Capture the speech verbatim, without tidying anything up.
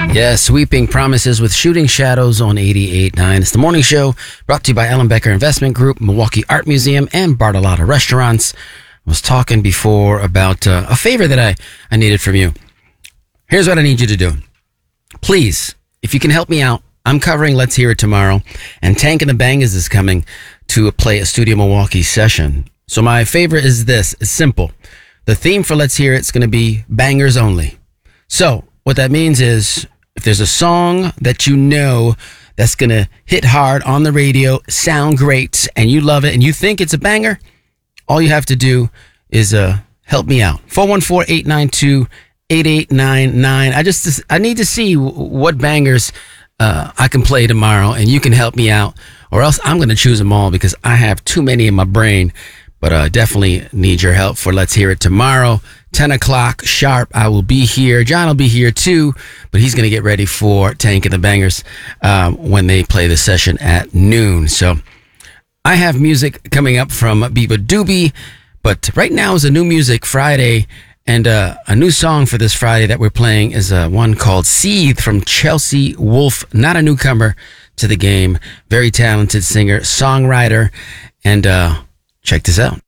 Yeah, Sweeping Promises with Shooting Shadows on eighty-eight point nine. It's the morning show brought to you by Ellen Becker Investment Group, Milwaukee Art Museum, and Bartolotta Restaurants. I was talking before about uh, a favor that I, I needed from you. Here's what I need you to do. Please, if you can help me out, I'm covering Let's Hear It tomorrow, and Tank and the Bangers is coming to play a Studio Milwaukee session. So my favor is this. It's simple. The theme for Let's Hear It is going to be bangers only. So what that means is if there's a song that you know that's going to hit hard on the radio, sound great, and you love it, and you think it's a banger, all you have to do is uh, help me out. four one four, eight nine two, eight eight nine nine. I just I need to see what bangers uh, I can play tomorrow, and you can help me out, or else I'm going to choose them all because I have too many in my brain. But I uh, definitely need your help for Let's Hear It tomorrow. ten o'clock sharp, I will be here. John will be here too, but he's going to get ready for Tank and the Bangers um, when they play the session at noon. So I have music coming up from Biba Doobie, but right now is a new music Friday, and uh, a new song for this Friday that we're playing is uh, one called Seethe from Chelsea Wolfe, not a newcomer to the game, very talented singer, songwriter, and uh, check this out.